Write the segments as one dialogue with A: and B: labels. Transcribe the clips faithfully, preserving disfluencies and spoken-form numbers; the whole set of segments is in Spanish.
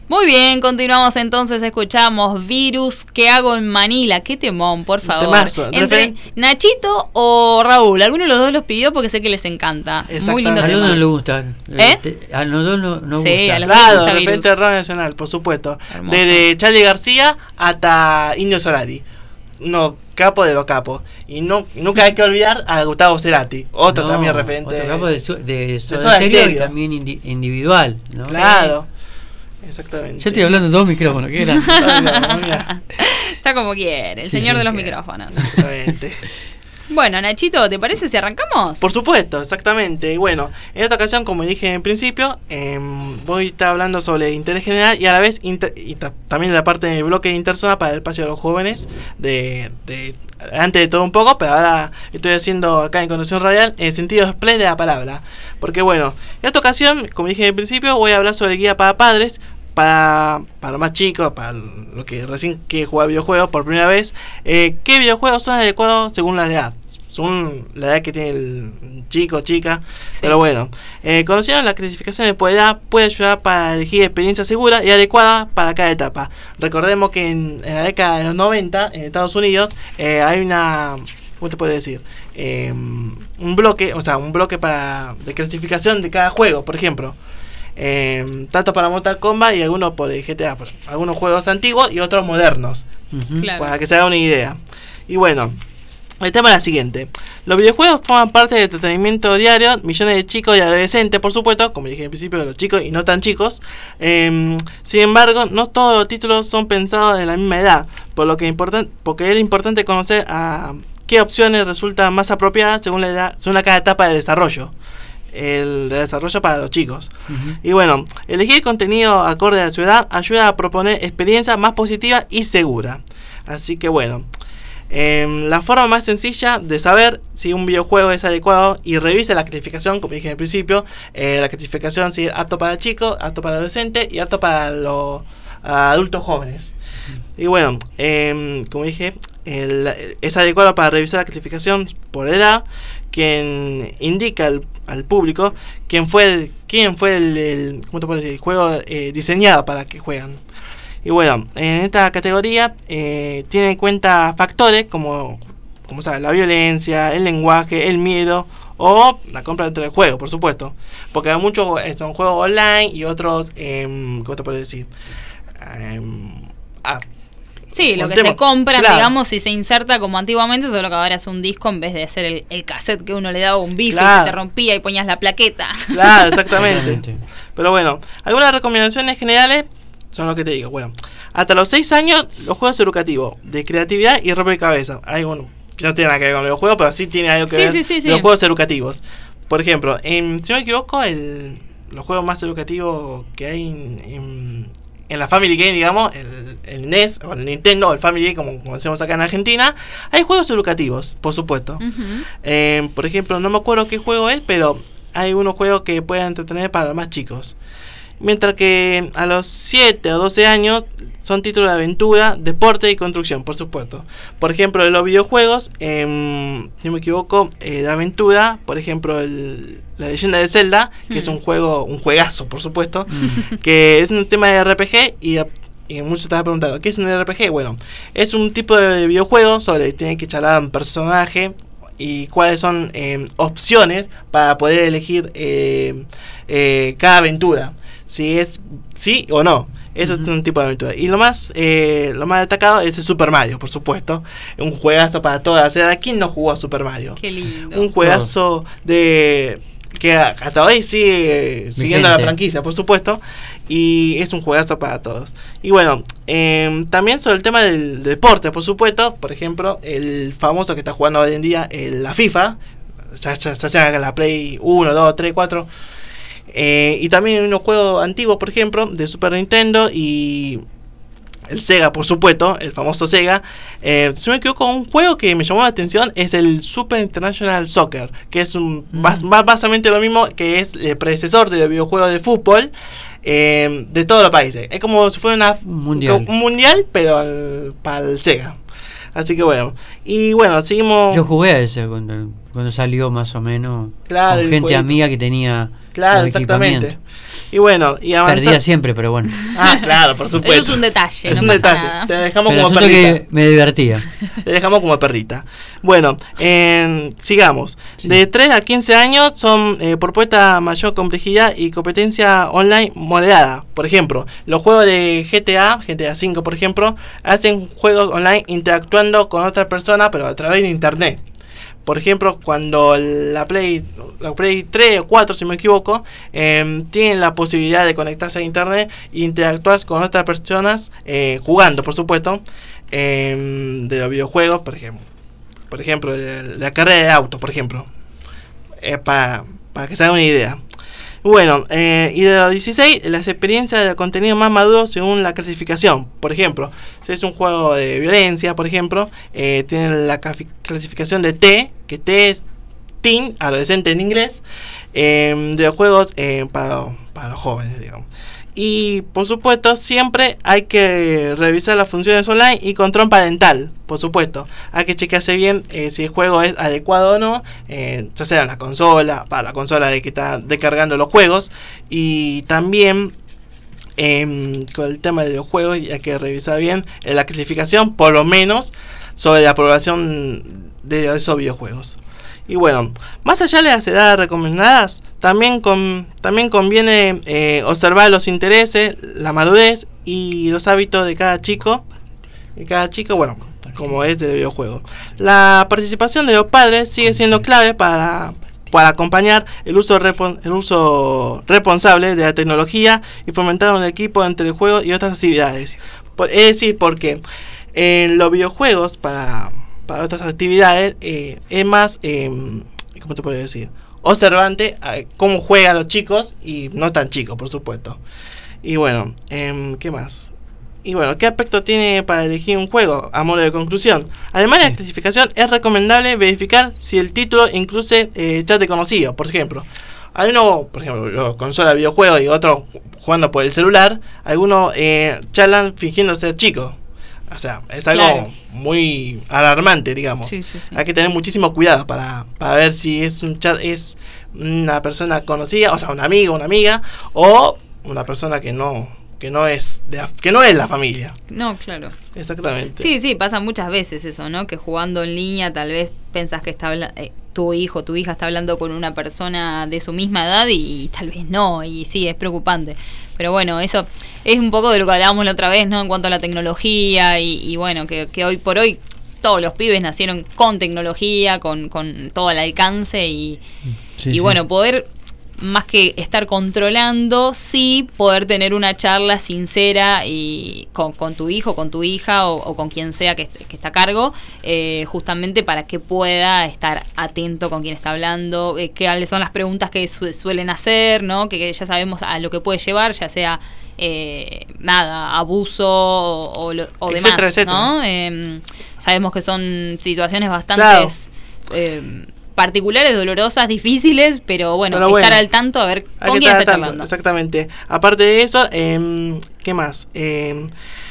A: Muy bien, continuamos entonces, escuchamos Virus, ¿qué hago en Manila? Qué temón, por favor.
B: Temazo.
A: Entre Nachito o Raúl, alguno de los dos los pidió porque sé que les encanta. Muy lindo
C: A los
A: tema.
C: dos no les gusta.
A: ¿Eh?
C: Este, a los dos no, no
A: Sí,
C: gusta.
A: a los dos
B: Claro,
A: les gusta
B: referente
A: Virus.
B: de rock nacional, por supuesto.
A: Hermoso.
B: Desde Charlie García hasta Indio Solari. No, capo de los capos. Y no, nunca hay que olvidar a Gustavo Cerati, otro
C: No,
B: también referente.
C: Otro capo de, su- de Soda
B: Soda
C: Stereo y
B: Stereo.
C: también indi- individual, ¿no?
B: Claro, exactamente.
C: Yo estoy hablando de dos micrófonos, ¿qué era?
B: Ay, no, mira.
A: Está como quiere, el
C: Sí,
A: señor de los
B: que-
A: micrófonos.
B: Exactamente.
A: Bueno, Nachito, ¿te parece si arrancamos?
B: Por supuesto, exactamente. Y bueno, en esta ocasión, como dije en principio, eh, voy a estar hablando sobre interés general y a la vez inter- y ta- también la parte de bloque de interzona para el espacio de los jóvenes. De, de antes de todo un poco, pero ahora estoy haciendo acá en Conexión Radial en sentido express de la palabra. Porque bueno, en esta ocasión, como dije en principio, voy a hablar sobre guía para padres. Para, para los más chicos, para los que recién quieren jugar videojuegos por primera vez, eh, ¿qué videojuegos son adecuados según la edad? Según la edad que tiene el chico o chica.
A: Sí.
B: Pero bueno, eh, conociendo la clasificación de edad puede ayudar para elegir experiencia segura y adecuada para cada etapa. Recordemos que en, en la década de los noventa, en Estados Unidos, eh, hay una... ¿Cómo te puedo decir? Eh, un bloque, o sea, un bloque para de clasificación de cada juego, por ejemplo. Eh, tanto para Mortal Kombat y algunos por el G T A, por algunos juegos antiguos y otros modernos,
C: Ujú.
A: Claro.
B: para que se haga una idea. Y bueno, el tema es el siguiente: los videojuegos forman parte del entretenimiento diario, millones de chicos y adolescentes, por supuesto, como dije al principio, los chicos y no tan chicos. Eh, sin embargo, no todos los títulos son pensados de la misma edad, por lo que importan, porque es importante conocer a qué opciones resultan más apropiadas según la edad, según la cada etapa de desarrollo. El de desarrollo para los chicos.
C: Ujú.
B: Y bueno, elegir contenido acorde a su edad ayuda a proponer experiencias más positivas y seguras. Así que bueno, eh, la forma más sencilla de saber si un videojuego es adecuado y revisa la clasificación, como dije al principio, eh, la clasificación si es apto para chicos, apto para adolescentes y apto para los adultos jóvenes. Y bueno, eh, como dije, el, es adecuado para revisar la clasificación por edad, quien indica al, al público quién fue, quién fue el, el, ¿cómo te puedo decir? El juego eh, diseñado para que juegan. Y bueno, en esta categoría eh, tiene en cuenta factores como, como sabes, la violencia, el lenguaje, el miedo o la compra dentro del juego, por supuesto. Porque hay muchos eh, son juegos online y otros, eh, ¿cómo te puedo decir? Eh, ah,
A: Sí, lo
B: un
A: que
B: tema-
A: se compra,
B: claro.
A: digamos, y se inserta como antiguamente, solo que ahora es un disco en vez de ser el, el cassette que uno le daba un bife
B: Claro.
A: y se te rompía y ponías la plaqueta.
B: Claro, exactamente.
C: Exactamente.
B: Pero bueno, algunas recomendaciones generales son lo que te digo. Bueno, hasta los seis años, los juegos educativos de creatividad y rompecabezas. Hay uno que no tiene nada que ver con los juegos, pero sí tiene algo que
A: Sí,
B: ver
A: sí, sí, sí.
B: los juegos educativos. Por ejemplo, en, si no me equivoco, el, los juegos más educativos que hay en, en, en la Family Game, digamos, el, el N E S o el Nintendo o el Family Game, como conocemos acá en Argentina, hay juegos educativos, por supuesto.
A: Ujú.
B: Eh, por ejemplo, no me acuerdo qué juego es, pero hay unos juegos que pueden entretener para los más chicos. Mientras que a los siete o doce años son títulos de aventura, deporte y construcción, por supuesto. Por ejemplo, en los videojuegos, eh, si no me equivoco, eh, de aventura, por ejemplo, el, La Leyenda de Zelda, que
A: Hmm.
B: es un juego, un juegazo, por supuesto, que es un tema de R P G y... Y muchos te van a preguntar, ¿qué es un R P G? Bueno, es un tipo de videojuego sobre tiene que charlar un personaje y cuáles son eh, opciones para poder elegir eh, eh, cada aventura. Si es sí o no. Eso uh-huh. es un tipo de aventura. Y lo más eh, lo más destacado es el Super Mario, por supuesto. Un juegazo para todas. ¿Quién no jugó a Super Mario?
A: Qué lindo.
B: Un juegazo de... que hasta hoy sigue
C: Mi
B: siguiendo
C: gente.
B: la franquicia, por supuesto, y es un juegazo para todos. Y bueno, eh, también sobre el tema del deporte, por supuesto, por ejemplo, el famoso que está jugando hoy en día, el, la FIFA, ya, ya, ya sea la Play uno, dos, tres, cuatro, eh, y también unos juegos antiguos, por ejemplo, de Super Nintendo y... el Sega, por supuesto, el famoso Sega. Eh, si me equivoco, un juego que me llamó la atención es el Super International Soccer, que es un
C: Mm.
B: bas, bas- básicamente lo mismo que es el predecesor del videojuego de fútbol eh, de todos los países. Es como si fuera una,
C: Un mundial.
B: un mundial, pero al- para el Sega. Así que bueno. Y bueno, seguimos.
C: Yo jugué a ese cuando, cuando salió más o menos.
B: Claro, el
C: con gente
B: jueguito.
C: amiga que tenía
B: Claro,
C: los
B: exactamente.
C: equipamientos.
B: Y bueno, y avanzar.
C: Perdía siempre, pero bueno.
B: Ah, claro, por supuesto.
A: Eso es un detalle.
B: Es
A: no
B: un
A: pasa
B: detalle.
A: nada.
B: Te dejamos
C: Pero
B: como
C: asunto
B: perrita.
C: que me divertía.
B: Te dejamos como perrita. Bueno, eh, sigamos.
C: Sí.
B: De tres a quince años son eh, propuesta mayor complejidad y competencia online moderada. Por ejemplo, los juegos de G T A, G T A cinco por ejemplo, hacen juegos online interactuando con otra persona, pero a través de internet. Por ejemplo, cuando la Play, la Play tres o cuatro, si me equivoco, eh, tienen la posibilidad de conectarse a internet e interactuar con otras personas, eh, jugando, por supuesto, eh, de los videojuegos, por ejemplo. Por ejemplo, de la carrera de auto, por ejemplo. Eh, para, para que se hagan una idea. Bueno, eh, y de los dieciséis, las experiencias de contenido más maduro según la clasificación. Por ejemplo, si es un juego de violencia, por ejemplo, eh, tienen la clasificación de T, que T es Teen, adolescente en inglés, eh, de los juegos eh, para, para los jóvenes, digamos. Y por supuesto, siempre hay que revisar las funciones online y control parental. Por supuesto, hay que chequearse bien eh, si el juego es adecuado o no, eh, ya sea en la consola, para la consola de que está descargando los juegos. Y también eh, con el tema de los juegos, hay que revisar bien eh, la clasificación, por lo menos sobre la aprobación de esos videojuegos. Y bueno, más allá de las edades recomendadas, también, con, también conviene eh, observar los intereses, la madurez y los hábitos de cada chico. De cada chico, bueno, como es del videojuego. La participación de los padres sigue siendo clave para, para acompañar el uso, repon, el uso responsable de la tecnología y fomentar un equipo entre el juego y otras actividades. Por, es decir, porque en los videojuegos, para... para otras actividades, eh, es más, eh, ¿cómo te puedo decir? Observante a cómo juegan los chicos y no tan chicos, por supuesto. Y bueno, eh, ¿qué más? Y bueno, ¿qué aspecto tiene para elegir un juego? A modo de conclusión, además de la clasificación, es recomendable verificar si el título incluye eh, chat de conocido. Por ejemplo, hay uno, por ejemplo, consola de videojuegos y otro jugando por el celular. Algunos eh, charlan fingiendo ser chicos. O sea, es algo
A: Claro.
B: muy alarmante, digamos.
A: Sí, sí, sí.
B: Hay que tener muchísimo cuidado para, para ver si es un chat, es una persona conocida, o sea, un amigo, una amiga, o una persona que no, que no es de, que no es la familia.
A: No, claro.
B: Exactamente.
A: Sí, sí, pasa muchas veces eso, ¿no? Que jugando en línea tal vez pensás que está habla- eh, tu hijo, tu hija está hablando con una persona de su misma edad y, y tal vez no, y sí, es preocupante. Pero bueno, eso es un poco de lo que hablábamos la otra vez, ¿no? En cuanto a la tecnología y, y bueno, que, que hoy por hoy todos los pibes nacieron con tecnología, con, con todo el alcance y,
C: Sí,
A: y
C: sí.
A: bueno, poder... más que estar controlando, sí poder tener una charla sincera y con, con tu hijo, con tu hija o, o con quien sea que, que está a cargo, eh, justamente para que pueda estar atento con quien está hablando, eh, cuáles son las preguntas que su, suelen hacer, ¿no? Que, que ya sabemos a lo que puede llevar, ya sea eh, nada, abuso o, o, lo- o
B: Etcétera,
A: demás,
B: etcétera.
A: ¿no? Eh, sabemos que son situaciones bastante
B: Claro.
A: eh, particulares, dolorosas, difíciles, pero bueno,
B: Pero bueno,
A: estar al tanto a ver
B: Hay
A: con
B: que
A: quién
B: estar
A: está
B: al tanto,
A: charlando.
B: exactamente. Aparte de eso, eh, ¿qué más? Eh,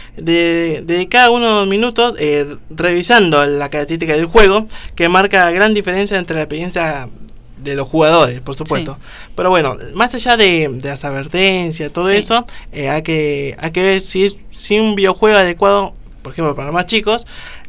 B: de, dedicar unos minutos eh, revisando la característica del juego, que marca gran diferencia entre la experiencia de los jugadores, por supuesto.
A: Sí.
B: Pero bueno, más allá de, de las advertencias, todo
A: Sí.
B: eso, eh, hay que hay que ver si es si un videojuego adecuado, por ejemplo, para más chicos,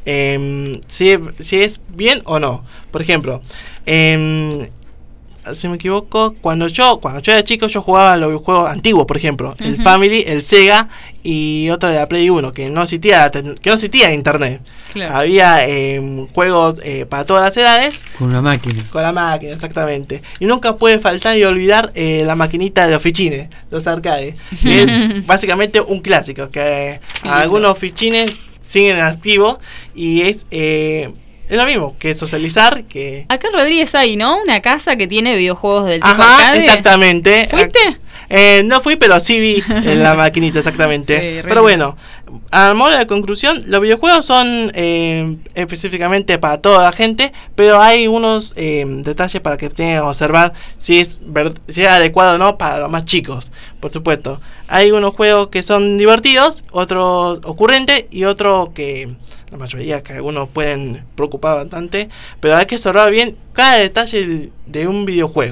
B: eh, si, si es bien o no. Por ejemplo, eh, si me equivoco, cuando yo cuando yo era chico, yo jugaba los videojuegos antiguos, por ejemplo, el
A: Ujú.
B: Family, el Sega y otro de la Play uno, que no existía que no existía internet.
A: Claro.
B: Había eh, juegos eh, para todas las edades.
C: Con una máquina.
B: Con la máquina, exactamente. Y nunca puede faltar y olvidar eh, la maquinita de los fichines, los arcades. Que es básicamente un clásico, que
A: Qué lindo.
B: algunos fichines siguen en activo y es, eh, es lo mismo que socializar, que...
A: Acá en Rodríguez hay, ¿no? Una casa que tiene videojuegos del tipo
B: Ajá,
A: arcade.
B: exactamente.
A: ¿Fuiste?
B: Eh, no fui, pero sí vi en la maquinita, exactamente.
A: Sí, re
B: Pero
A: lindo.
B: bueno, a modo de conclusión, los videojuegos son eh, específicamente para toda la gente, pero hay unos eh, detalles para que tengan que observar si es, ver- si es adecuado o no para los más chicos, por supuesto. Hay unos juegos que son divertidos, otros ocurrentes y otros que la mayoría que algunos pueden preocupar bastante, pero hay que observar bien cada detalle de un videojuego.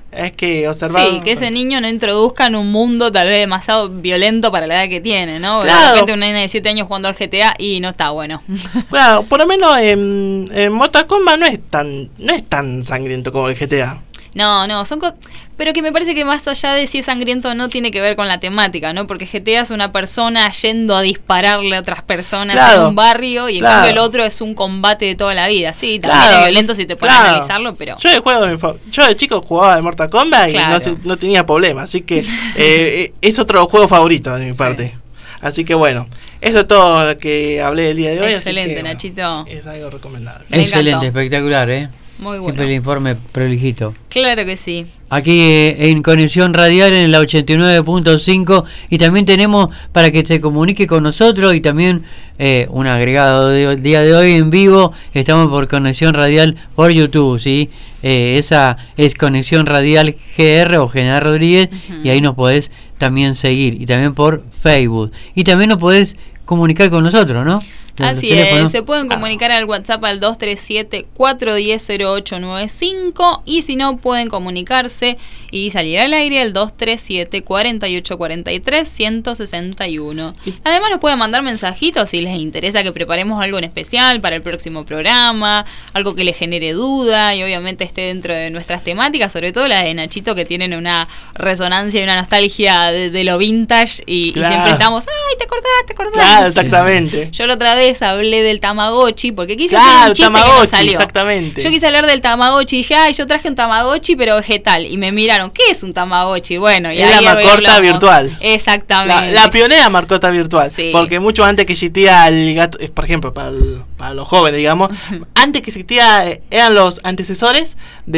B: es que observar...
A: Sí, que ese niño no introduzca en un mundo tal vez demasiado violento para la edad que tiene, ¿no?
B: Claro.
A: De repente un nene de siete años jugando al G T A y no está bueno.
B: Claro, por lo menos en, en Mortal Kombat no es tan no es tan sangriento como el G T A.
A: No, no, son cosas... Pero que me parece que más allá de si es sangriento o no tiene que ver con la temática, ¿no? Porque G T A es una persona yendo a dispararle a otras personas
B: Claro,
A: en un barrio y en
B: claro.
A: cambio el otro es un combate de toda la vida. Sí, también
B: Claro,
A: es violento si te pones
B: claro.
A: a analizarlo, pero...
B: Yo de, juego, de fa- yo de chico jugaba de Mortal Kombat y
A: Claro.
B: no, se- no tenía problema, así que eh, es otro juego favorito de mi
A: Sí.
B: parte. Así que bueno, eso es todo lo que hablé el día de hoy. así
A: Excelente,
B: que, bueno,
A: Nachito.
B: es algo recomendable.
A: Me
C: Excelente,
A: encantó.
C: espectacular, ¿eh?
A: Muy bueno.
C: Siempre el informe prolijito.
A: Claro que sí.
C: Aquí eh, en Conexión Radial en la ochenta y nueve punto cinco y también tenemos para que se comunique con nosotros y también eh, un agregado del día de hoy en vivo. Estamos por Conexión Radial por YouTube, ¿sí? Eh, esa es Conexión Radial G R o General Rodríguez.
A: Ujú.
C: Y ahí nos podés también seguir y también por Facebook y también nos podés comunicar con nosotros, ¿no? Los
A: Así
C: teléfonos.
A: es, se pueden comunicar al WhatsApp al dos tres siete, cuatro uno cero, cero ocho nueve cinco y si no pueden comunicarse y salir al aire al dos tres siete, cuatro ocho cuatro tres, uno seis uno. Además nos pueden mandar mensajitos si les interesa que preparemos algo en especial para el próximo programa, algo que les genere duda y obviamente esté dentro de nuestras temáticas, sobre todo la de Nachito que tienen una resonancia y una nostalgia de, de lo vintage y,
B: Claro.
A: y siempre estamos, ay, ¿te acordás? ¿Te acordás?
B: Claro, exactamente.
A: Yo la otra vez hablé del Tamagotchi porque quise
B: Claro,
A: hacer un chiste que no
B: Tamagotchi,
A: salió.
B: exactamente.
A: Yo quise hablar del Tamagotchi y dije, ay, yo traje un Tamagotchi pero vegetal. Y me miraron, ¿qué es un Tamagotchi? Bueno, y
B: Es la
A: ahí
B: mascota
A: hablamos.
B: virtual.
A: Exactamente.
B: La, la pionera mascota virtual.
A: Sí.
B: Porque mucho antes que existía el gato, eh, por ejemplo, para, el- para los jóvenes, digamos, antes que existía, eh, eran los antecesores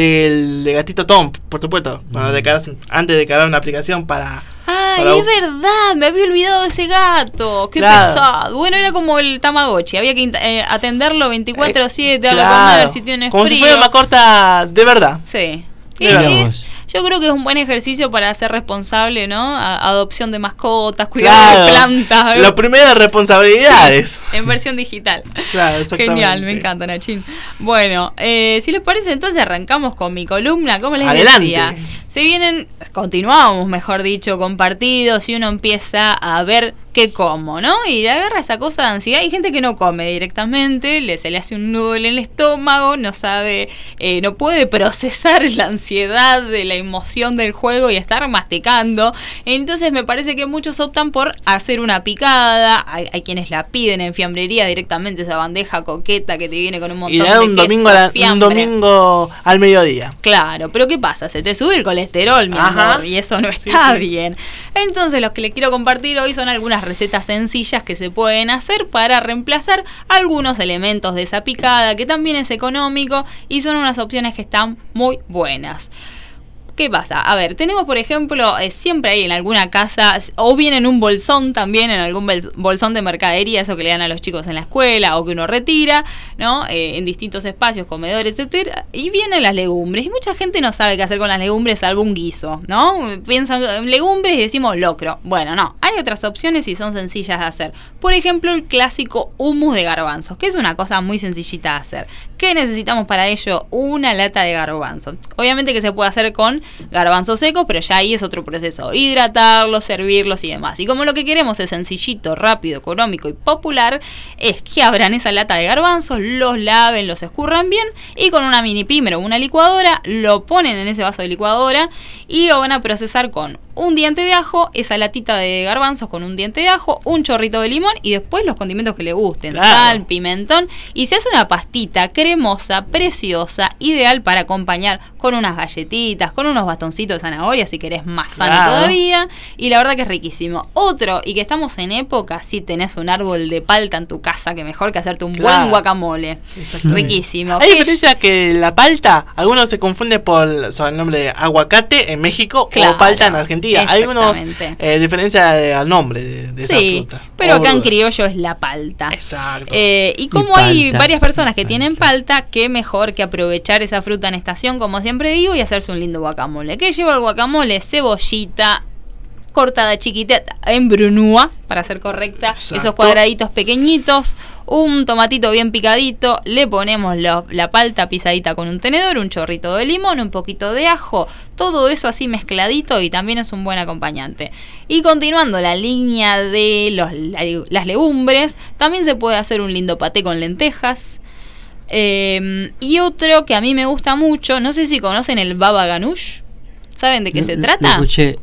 B: del de gatito Tom, por supuesto. Cuando descargas- antes de cargar una aplicación para.
A: Ay,
B: para-
A: es verdad, me había olvidado de ese gato. Qué
B: Claro.
A: pesado. Bueno, era como el Tamagotchi. Había que int- eh, atenderlo veinticuatro siete,
B: Eh,
A: darle
B: claro.
A: comer si tiene
B: Como
A: frío.
B: si fuera mascota de verdad.
A: Sí. Y
B: Mira
A: es-
C: vos.
A: yo creo que es un buen ejercicio para ser responsable, ¿no? A- adopción de mascotas, cuidado
B: Claro.
A: de plantas.
B: Las primeras responsabilidades.
A: En versión digital.
B: Claro, exactamente.
A: Genial, me encanta, Nachín. Bueno, eh, si les parece, entonces arrancamos con mi columna. Como les
B: Adelante.
A: decía, se vienen, continuamos, mejor dicho, con partidos y uno empieza a ver qué como, ¿no? Y agarra esa cosa de ansiedad. Hay gente que no come directamente, le, se le hace un nudo en el estómago, no sabe, eh, no puede procesar la ansiedad de la emoción del juego y estar masticando. Entonces me parece que muchos optan por hacer una picada. Hay, hay quienes la piden en fiambrería directamente, esa bandeja coqueta que te viene con un montón
B: Y dar
A: de
B: un
A: queso,
B: domingo, a la- un
A: fiambre.
B: domingo al mediodía.
A: Claro, pero ¿qué pasa? Se te sube el colesterol, mi
B: Ajá.
A: amor, y eso no
B: Sí,
A: está
B: sí.
A: bien. Entonces, los que les quiero compartir hoy son algunas recetas sencillas que se pueden hacer para reemplazar algunos elementos de esa picada, que también es económico y son unas opciones que están muy buenas. ¿Qué pasa? A ver, tenemos por ejemplo, eh, siempre hay en alguna casa, o bien en un bolsón también, en algún bel- bolsón de mercadería, eso que le dan a los chicos en la escuela o que uno retira, ¿no? Eh, en distintos espacios, comedores, etcétera. Y vienen las legumbres. Y mucha gente no sabe qué hacer con las legumbres, salvo un guiso, ¿no? Piensan en legumbres y decimos locro. Bueno, no. Hay otras opciones y son sencillas de hacer. Por ejemplo, el clásico hummus de garbanzos, que es una cosa muy sencillita de hacer. ¿Qué necesitamos para ello? Una lata de garbanzos. Obviamente que se puede hacer con garbanzos secos, pero ya ahí es otro proceso. Hidratarlos, servirlos y demás. Y como lo que queremos es sencillito, rápido, económico y popular, es que abran esa lata de garbanzos, los laven, los escurran bien y con una mini pimer o una licuadora lo ponen en ese vaso de licuadora y lo van a procesar con un diente de ajo, esa latita de garbanzos con un diente de ajo, un chorrito de limón y después los condimentos que le gusten,
B: Claro.
A: sal, pimentón, y se hace una pastita cremosa, preciosa, ideal para acompañar con unas galletitas, con unos bastoncitos de zanahoria si querés más sano
B: Claro.
A: todavía, y la verdad que es riquísimo. Otro, y que estamos en época, si tenés un árbol de palta en tu casa, que mejor que hacerte un
B: Claro.
A: buen guacamole.
B: Exactamente.
A: Riquísimo.
B: Hay
A: Que-
B: diferencia que la palta, algunos se confunden por o sea, el nombre de aguacate en México
A: Claro,
B: o palta en Argentina. Hay algunos
A: exactamente.
B: eh, diferencia de- al nombre de, de esa
A: Sí,
B: fruta.
A: pero
B: O
A: acá en
B: verdura.
A: criollo es la palta.
B: Exacto.
A: Eh, y como
C: Y
A: hay
C: palta,
A: varias personas que
C: palta.
A: tienen palta, qué mejor que aprovechar esa fruta en estación, como siempre digo, y hacerse un lindo guacamole. ¿Qué lleva el guacamole? Cebollita, cortada chiquita en brunúa, para ser correcta.
B: Exacto.
A: Esos cuadraditos pequeñitos, un tomatito bien picadito, le ponemos la, la palta pisadita con un tenedor, un chorrito de limón, un poquito de ajo, todo eso así mezcladito y también es un buen acompañante. Y continuando la línea de los, la, las legumbres, también se puede hacer un lindo paté con lentejas. Eh, y otro que a mí me gusta mucho, no sé si conocen el baba ganoush. ¿Saben de qué se trata?
C: Escuché.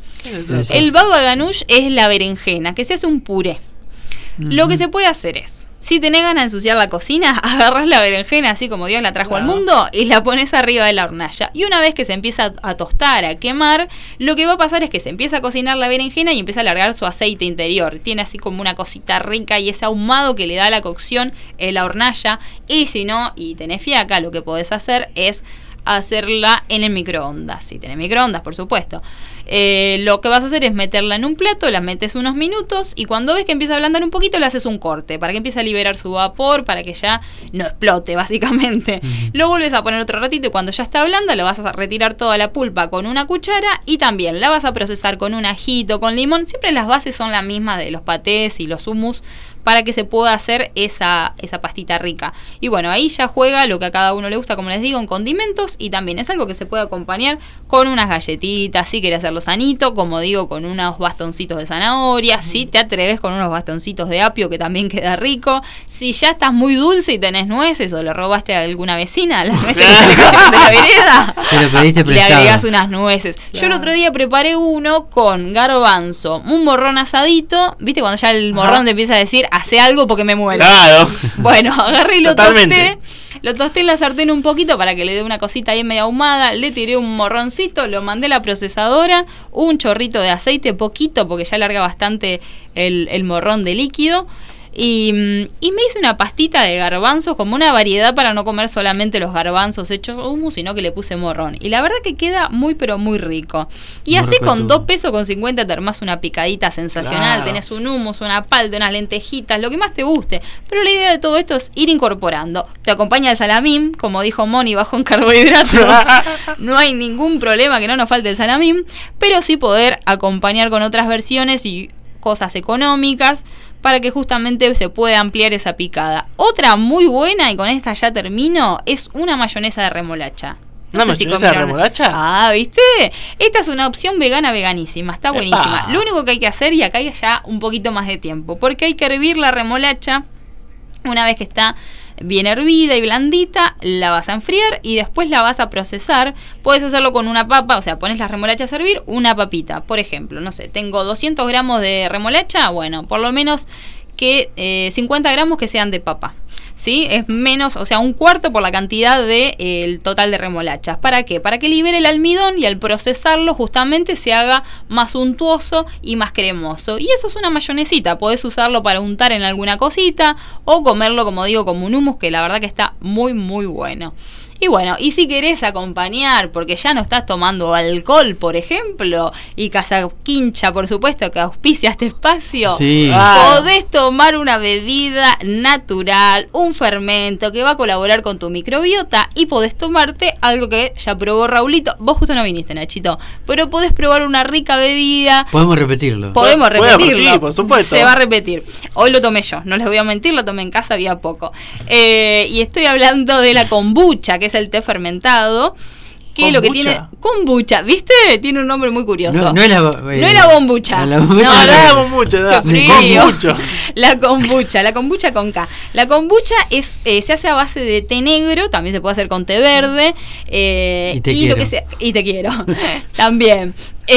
A: El baba ganoush es la berenjena, que se hace un puré. Uh-huh. Lo que se puede hacer es, si tenés ganas de ensuciar la cocina, agarrás la berenjena así como Dios la trajo claro. al mundo y la pones arriba de la hornalla. Y una vez que se empieza a tostar, a quemar, lo que va a pasar es que se empieza a cocinar la berenjena y empieza a largar su aceite interior. Tiene así como una cosita rica y ese ahumado que le da la cocción en la hornalla. Y si no, y tenés fiaca, lo que podés hacer es hacerla en el microondas. Si tenés microondas, por supuesto. Eh, lo que vas a hacer es meterla en un plato, la metes unos minutos y cuando ves que empieza a ablandar un poquito le haces un corte para que empiece a liberar su vapor, para que ya no explote básicamente. Uh-huh. Lo vuelves a poner otro ratito y cuando ya está blanda lo vas a retirar toda la pulpa con una cuchara y también la vas a procesar con un ajito, con limón. Siempre las bases son las mismas de los patés y los hummus para que se pueda hacer esa, esa pastita rica. Y bueno, ahí ya juega lo que a cada uno le gusta, como les digo, en condimentos y también es algo que se puede acompañar con unas galletitas, si querés hacerlo sanito, como digo, con unos bastoncitos de zanahoria, si te atreves con unos bastoncitos de apio que también queda rico. Si ya estás muy dulce y tenés nueces o le robaste a alguna vecina las nueces que se cayeron de la vereda,
C: te lo pediste
A: le agregás unas nueces. Claro. Yo el otro día preparé uno con garbanzo, un morrón asadito, viste cuando ya el morrón Ajá. te empieza a decir hace algo porque me muero.
B: Claro.
A: Bueno, agarré y lo tosté. Lo tosté en la sartén un poquito para que le dé una cosita ahí media ahumada. Le tiré un morroncito, lo mandé a la procesadora. Un chorrito de aceite, poquito, porque ya larga bastante el, el morrón de líquido. Y, y me hice una pastita de garbanzos como una variedad para no comer solamente los garbanzos hechos hummus, sino que le puse morrón. Y la verdad que queda muy pero muy rico. Y así con dos pesos con cincuenta te armás una picadita sensacional. Claro. Tenés un hummus, una palta, unas lentejitas, lo que más te guste. Pero la idea de todo esto es ir incorporando. Te acompaña el salamín, como dijo Moni, bajo en carbohidratos. No hay ningún problema que no nos falte el salamín. Pero sí poder acompañar con otras versiones y cosas económicas para que justamente se pueda ampliar esa picada. Otra muy buena, y con esta ya termino, es una mayonesa de remolacha.
B: No ¿Una mayonesa si de remolacha?
A: Ah, ¿viste? Esta es una opción vegana veganísima, está buenísima. Epa. Lo único que hay que hacer, y acá hay ya un poquito más de tiempo, porque hay que hervir la remolacha. Una vez que está bien hervida y blandita, la vas a enfriar y después la vas a procesar. Puedes hacerlo con una papa, o sea, pones las remolachas a hervir, una papita. Por ejemplo, no sé, tengo doscientos gramos de remolacha, bueno, por lo menos que eh, cincuenta gramos que sean de papa. ¿Sí? Es menos, o sea, un cuarto por la cantidad del de, eh, total de remolachas. ¿Para qué? Para que libere el almidón y al procesarlo justamente se haga más untuoso y más cremoso. Y eso es una mayonesita. Podés usarlo para untar en alguna cosita o comerlo, como digo, como un hummus, que la verdad que está muy, muy bueno. Y bueno, y si querés acompañar, porque ya no estás tomando alcohol, por ejemplo, y Casa Quincha, por supuesto, que auspicia este espacio,
C: sí.
A: podés tomar una bebida natural, un fermento que va a colaborar con tu microbiota y podés tomarte algo que ya probó Raulito. Vos justo no viniste, Nachito, pero podés probar una rica bebida.
C: Podemos repetirlo.
A: Podemos repetirlo.
B: Repetir, por supuesto.
A: Se va a repetir. Hoy lo tomé yo, no les voy a mentir, lo tomé en casa, había poco. Eh, y estoy hablando de la kombucha, que es el té fermentado, que
B: ¿Kombucha?
A: Lo que tiene kombucha, ¿viste? Tiene un nombre muy curioso.
C: No, no es la,
A: eh, no es la bombucha.
C: La
A: no,
C: bombucha
B: no,
A: no,
B: no, la kombucha,
A: qué frío. La kombucha, la kombucha con K. La kombucha es eh, se hace a base de té negro, también se puede hacer con té verde eh,
C: y, te
A: y lo que sea, y te quiero. También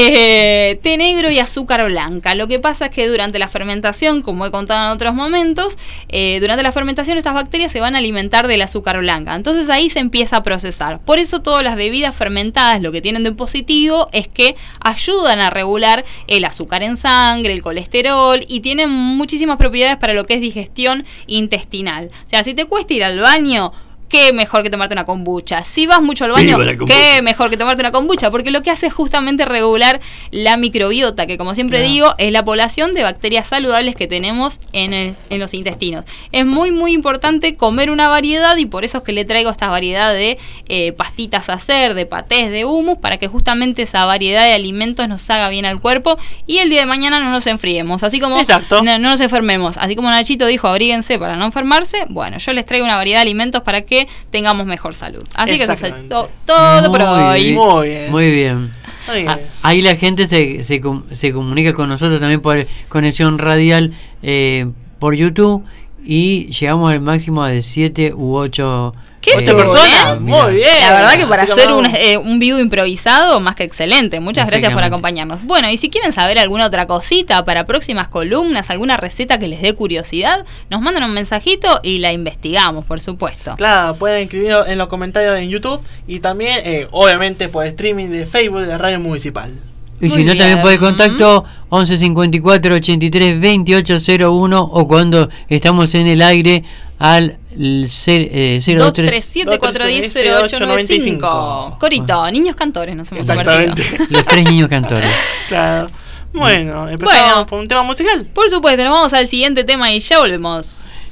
A: eh, té negro y azúcar blanca. Lo que pasa es que durante la fermentación, como he contado en otros momentos, eh, durante la fermentación estas bacterias se van a alimentar del azúcar blanca. Entonces ahí se empieza a procesar. Por eso todas las bebidas fermentadas lo que tienen de positivo es que ayudan a regular el azúcar en sangre, el colesterol y tienen muchísimas propiedades para lo que es digestión intestinal. O sea, si te cuesta ir al baño, qué mejor que tomarte una kombucha. Si vas mucho al baño, qué mejor que tomarte una kombucha, porque lo que hace es justamente regular la microbiota, que como siempre
B: Claro.
A: digo, es la población de bacterias saludables que tenemos en, el, en los intestinos. Es muy, muy importante comer una variedad y por eso es que le traigo esta variedad de eh, pastitas a hacer, de patés, de hummus, para que justamente esa variedad de alimentos nos haga bien al cuerpo y el día de mañana no nos enfriemos. Así como
B: Exacto.
A: no, no nos enfermemos. Así como Nachito dijo, abríguense para no enfermarse. Bueno, yo les traigo una variedad de alimentos para que tengamos mejor salud. Así que eso es
B: Exactamente.
A: to- todo por
C: Muy
A: hoy.
C: bien,
B: Muy bien.
C: Muy bien.
B: Muy bien.
C: Ah, ahí la gente se, se, com- se comunica con nosotros también por conexión radial eh, por YouTube y llegamos al máximo de siete u ocho
A: ¿Qué
B: ¿Ocho
A: Eh,
B: personas?
C: mira.
B: Muy bien.
A: La verdad que para
B: Así
A: hacer
B: como-
A: un, eh, un vivo improvisado, más que excelente. Muchas gracias por
C: Exactamente.
A: acompañarnos. Bueno, y si quieren saber alguna otra cosita para próximas columnas, alguna receta que les dé curiosidad, nos mandan un mensajito y la investigamos, por supuesto.
B: Claro, pueden escribirlo en los comentarios en YouTube y también, eh, obviamente, por streaming de Facebook de la Radio Municipal.
C: Y
A: Muy
C: si no,
A: bien.
C: también por el contacto once cincuenta y cuatro ochenta y tres veintiocho cero uno o cuando estamos en el aire al eh, cero
A: dos tres
C: tres.
A: siete cuatro uno cero cero ocho nueve cinco. Corito, niños cantores nos hemos
B: Exactamente.
A: convertido.
C: Los tres niños cantores.
B: Claro. Bueno, empezamos
A: Bueno.
B: por un tema musical.
A: Por supuesto, nos vamos al siguiente tema y ya volvemos.